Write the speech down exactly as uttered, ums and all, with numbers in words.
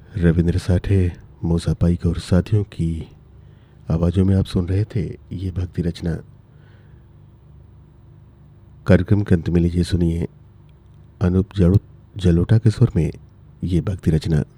रविंद्र साठे, मूसा पाइक और साथियों की आवाज़ों में आप सुन रहे थे ये भक्ति रचना। कार्यक्रम के अंत में लीजिए सुनिए अनूप जड़ो जलोटा के स्वर में ये भक्ति रचना।